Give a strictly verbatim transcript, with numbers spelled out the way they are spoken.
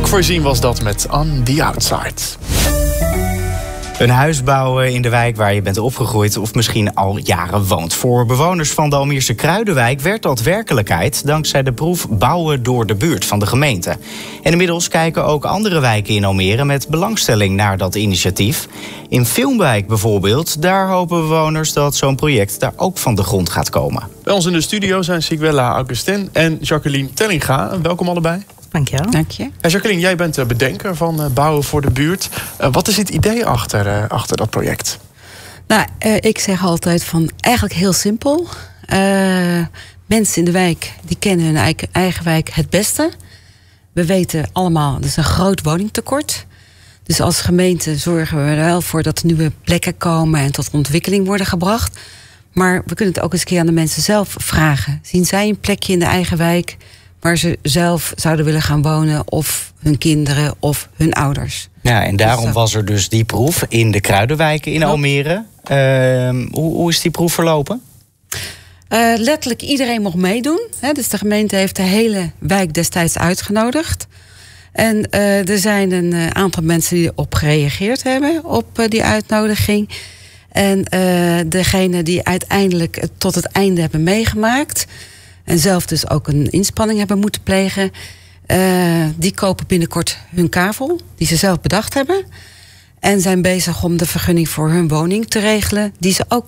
Voorzien was dat met On The Outside. Een huis bouwen in de wijk waar je bent opgegroeid of misschien al jaren woont. Voor bewoners van de Almeerse Kruidenwijk werd dat werkelijkheid dankzij de proef Bouwen door de Buurt van de gemeente. En inmiddels kijken ook andere wijken in Almere met belangstelling naar dat initiatief. In Filmwijk bijvoorbeeld, daar hopen bewoners dat zo'n project daar ook van de grond gaat komen. Bij ons in de studio zijn Siguela Augustin en Jacqueline Tellinga. Welkom allebei. Dankjewel. Dank je. Ja, Jacqueline, jij bent de bedenker van uh, Bouwen voor de Buurt. Uh, wat is het idee achter, uh, achter dat project? Nou, uh, ik zeg altijd van eigenlijk heel simpel. Uh, mensen in de wijk die kennen hun eigen, eigen wijk het beste. We weten allemaal, er is een groot woningtekort. Dus als gemeente zorgen we er wel voor dat er nieuwe plekken komen en tot ontwikkeling worden gebracht. Maar we kunnen het ook eens een keer aan de mensen zelf vragen. Zien zij een plekje in de eigen wijk waar ze zelf zouden willen gaan wonen, of hun kinderen of hun ouders? Ja, en daarom Dus, uh, was er dus die proef in de Kruidenwijken in Almere. Uh, hoe, hoe is die proef verlopen? Uh, letterlijk iedereen mocht meedoen. Hè, dus de gemeente heeft de hele wijk destijds uitgenodigd. En uh, er zijn een uh, aantal mensen die erop gereageerd hebben op uh, die uitnodiging. En uh, degene die uiteindelijk het tot het einde hebben meegemaakt en zelf dus ook een inspanning hebben moeten plegen, Uh, die kopen binnenkort hun kavel, die ze zelf bedacht hebben. En zijn bezig om de vergunning voor hun woning te regelen, die ze ook